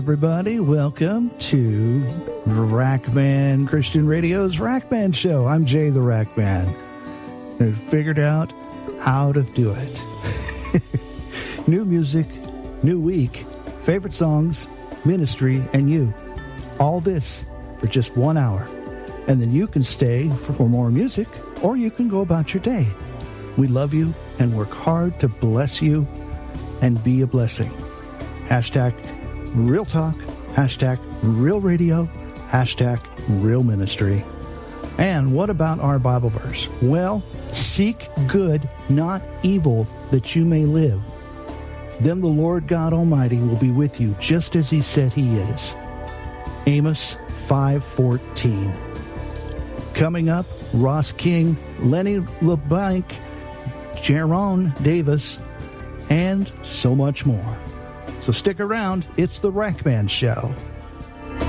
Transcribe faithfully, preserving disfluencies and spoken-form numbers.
Everybody, welcome to Rackman Christian Radio's Rackman Show. I'm Jay the Rackman. I've figured out how to do it. New music, new week, favorite songs, ministry, and you. All this for just one hour. And then you can stay for more music, or you can go about your day. We love you and work hard to bless you and be a blessing. Hashtag Real Talk, hashtag Real Radio, hashtag Real Ministry. And what about our Bible verse? Well, seek good, not evil, that you may live. Then the Lord God Almighty will be with you, just as he said he is. Amos five fourteen. Coming up, Ross King, Lenny LeBlanc, Jaron Davis, and so much more. So stick around. It's the Rackman Show.